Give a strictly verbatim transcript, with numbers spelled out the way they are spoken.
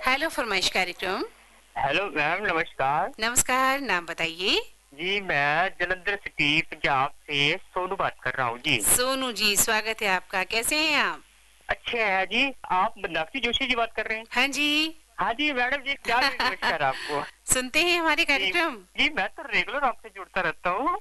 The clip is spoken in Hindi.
हेलो फरमाइश कार्यक्रम। हेलो मैम, नमस्कार। नमस्कार, नाम बताइए? जी, मैं जलंधर सिटी पंजाब से सोनू बात कर रहा हूँ जी। सोनू जी, स्वागत है आपका। कैसे हैं आप? अच्छे हैं जी। आप मीनाक्षी जोशी जी बात कर रहे हैं? हाँ जी। हाँ जी मैडम जी, क्या नमस्कार आपको। सुनते हैं हमारे जी, कार्यक्रम? जी मैं तो रेगुलर आपसे जुड़ता रहता हूँ।